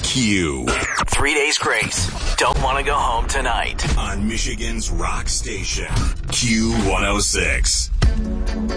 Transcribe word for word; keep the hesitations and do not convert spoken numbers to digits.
Q. Three days grace. Don't want to go home tonight. On Michigan's rock station. Q one oh six.